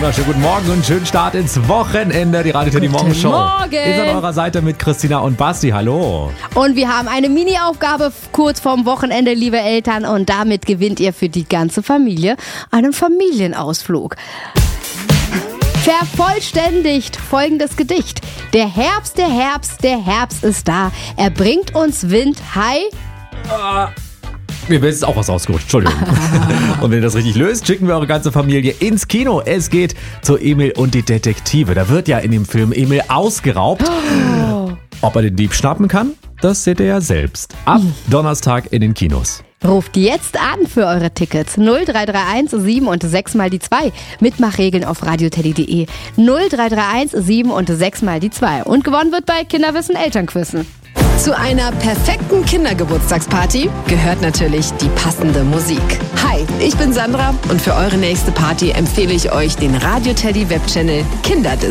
wunderschönen guten Morgen und schönen Start ins Wochenende. Die Radio Teddy Morgen Show Morgen. ist an eurer Seite mit Christina und Basti. Hallo. Und wir haben eine Mini-Aufgabe kurz vorm Wochenende, liebe Eltern. Und damit gewinnt ihr für die ganze Familie einen Familienausflug. Vervollständigt folgendes Gedicht. Der Herbst, der Herbst, der Herbst ist da. Er bringt uns Wind, Hi. Mir ist jetzt auch was rausgerutscht, Entschuldigung. Und wenn ihr das richtig löst, schicken wir eure ganze Familie ins Kino. Es geht zu Emil und die Detektive. Da wird ja in dem Film Emil ausgeraubt. Ob er den Dieb schnappen kann, das seht ihr ja selbst. Ab Donnerstag in den Kinos. Ruft jetzt an für eure Tickets. 0331 7 und 6 mal die 2. Mitmachregeln auf radioteddy.de. 0331 7 und 6 mal die 2. Und gewonnen wird bei Kinderwissen Elternquissen. Zu einer perfekten Kindergeburtstagsparty gehört natürlich die passende Musik. Hi, ich bin Sandra und für eure nächste Party empfehle ich euch den Radio Teddy Webchannel Kinderdisco.